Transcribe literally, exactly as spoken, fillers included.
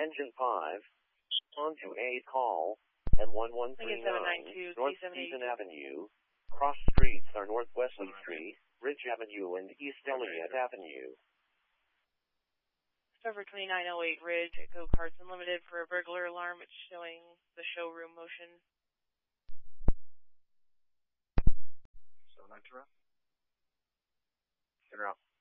Engine five, onto a call at one one three nine North Stephen Avenue. Cross streets are North Wesley Street, Ridge Avenue, and East Elliott Avenue. Over twenty-nine oh eight Ridge at Go Karts Unlimited for a burglar alarm. It's showing the showroom motion. So, Electra? Get her out.